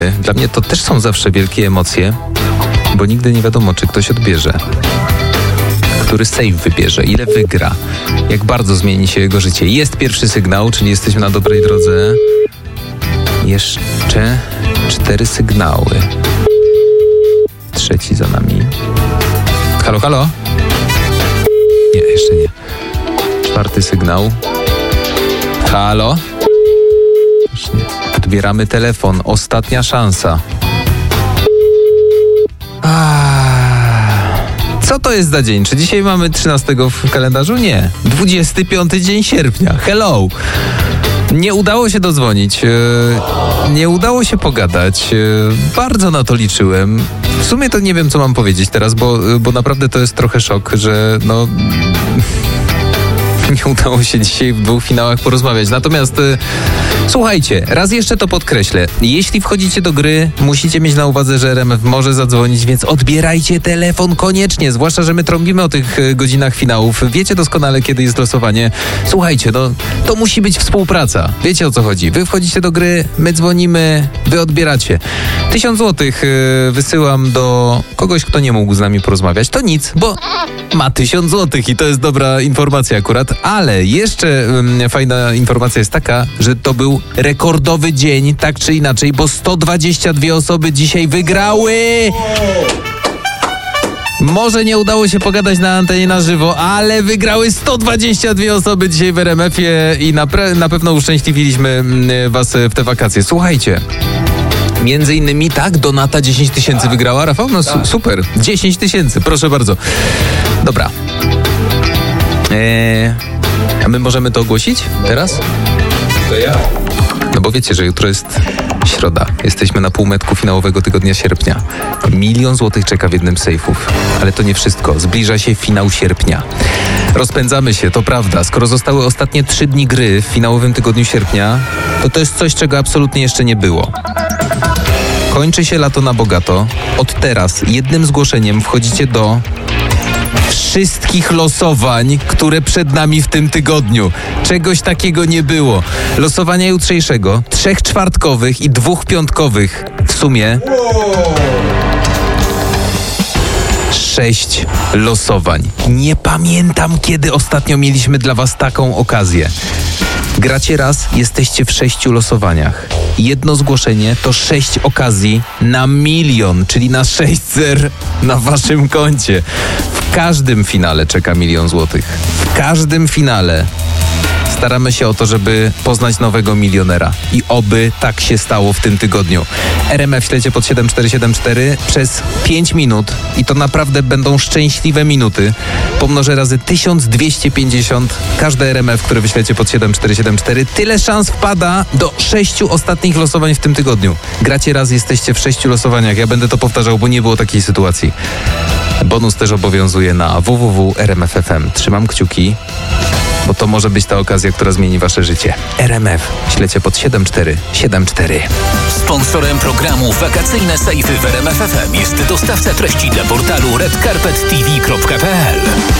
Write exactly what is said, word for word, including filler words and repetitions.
Dla mnie to też są zawsze wielkie emocje, bo nigdy nie wiadomo, czy ktoś odbierze, który save wybierze, ile wygra, jak bardzo zmieni się jego życie. Jest pierwszy sygnał, czyli jesteśmy na dobrej drodze. Jeszcze cztery sygnały. Trzeci za nami. Halo, halo? Nie, jeszcze nie. Czwarty sygnał. Halo? Już nie. Odbieramy telefon. Ostatnia szansa. Co to jest za dzień? Czy dzisiaj mamy trzynastego w kalendarzu? Nie. dwudziesty piąty dzień sierpnia. Hello! Nie udało się dodzwonić. Nie udało się pogadać. Bardzo na to liczyłem. W sumie to nie wiem, co mam powiedzieć teraz, bo, bo naprawdę to jest trochę szok, że no... nie udało się dzisiaj w dwóch finałach porozmawiać. Natomiast y, słuchajcie, raz jeszcze to podkreślę. Jeśli wchodzicie do gry, musicie mieć na uwadze, że R M F może zadzwonić, więc odbierajcie telefon koniecznie. Zwłaszcza, że my trąbimy o tych y, godzinach finałów. Wiecie doskonale, kiedy jest losowanie. Słuchajcie, no to musi być współpraca. Wiecie, o co chodzi. Wy wchodzicie do gry, my dzwonimy, wy odbieracie. Tysiąc złotych y, wysyłam do kogoś, kto nie mógł z nami porozmawiać. To nic, bo ma tysiąc złotych i to jest dobra informacja akurat. Ale jeszcze um, fajna informacja jest taka, że to był rekordowy dzień, tak czy inaczej, bo sto dwadzieścia dwie osoby dzisiaj wygrały! Może nie udało się pogadać na antenie na żywo, ale wygrały sto dwadzieścia dwie osoby dzisiaj w R M F-ie i na, pre- na pewno uszczęśliwiliśmy was w te wakacje. Słuchajcie. Między innymi tak, Donata dziesięć tysięcy wygrała. Rafał? No su- super. dziesięć tysięcy, proszę bardzo. Dobra. Eee, a my możemy to ogłosić teraz? To ja. No bo wiecie, że jutro jest środa. Jesteśmy na półmetku finałowego tygodnia sierpnia. Milion złotych czeka w jednym z sejfów. Ale to nie wszystko. Zbliża się finał sierpnia. Rozpędzamy się, to prawda. Skoro zostały ostatnie trzy dni gry w finałowym tygodniu sierpnia, to to jest coś, czego absolutnie jeszcze nie było. Kończy się lato na bogato. Od teraz jednym zgłoszeniem wchodzicie do wszystkich losowań, które przed nami w tym tygodniu. Czegoś takiego nie było. Losowania jutrzejszego, trzech czwartkowych i dwóch piątkowych. W sumie sześć losowań. Nie pamiętam, kiedy ostatnio mieliśmy dla was taką okazję. Gracie raz, jesteście w sześciu losowaniach. Jedno zgłoszenie to sześć okazji na milion, czyli na sześć zer na waszym koncie. W każdym finale czeka milion złotych. W każdym finale staramy się o to, żeby poznać nowego milionera. I oby tak się stało w tym tygodniu. R M F śledźcie pod siedem cztery siedem cztery przez pięć minut i to naprawdę będą szczęśliwe minuty. Pomnożę razy tysiąc dwieście pięćdziesiąt każde R M F, które wyślecie pod siedem cztery siedem cztery. Tyle szans wpada do sześciu ostatnich losowań w tym tygodniu. Gracie raz, jesteście w sześciu losowaniach. Ja będę to powtarzał, bo nie było takiej sytuacji. Bonus też obowiązuje na w w w kropka r m f kropka f m. Trzymam kciuki, bo to może być ta okazja, która zmieni wasze życie. R M F. Śledźcie pod siedem cztery siedem cztery. Sponsorem programu Wakacyjne Sejfy w R M F F M jest dostawca treści dla portalu red carpet t v kropka p l.